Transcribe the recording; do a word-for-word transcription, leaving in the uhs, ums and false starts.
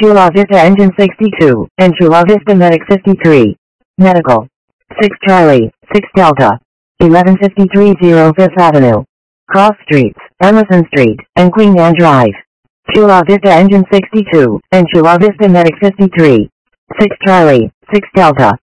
Chula Vista Engine sixty-two, and Chula Vista Medic fifty-three. Medical. six Charlie, six Delta. eleven fifty-three zero Fifth Avenue. Cross Streets, Emerson Street, and Queen Anne Drive. Chula Vista Engine sixty-two, and Chula Vista Medic fifty-three. six Charlie, six Delta.